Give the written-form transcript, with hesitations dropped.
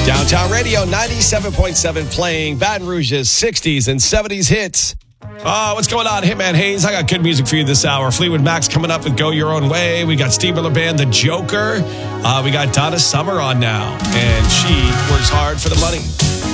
Downtown Radio 97.7 playing Baton Rouge's 60s and 70s hits. What's going on? Hitman Hayes, I got good music for you this hour. Fleetwood Mac's coming up with Go Your Own Way. We got Steve Miller Band, The Joker. We got Donna Summer on now, and she works hard for the money.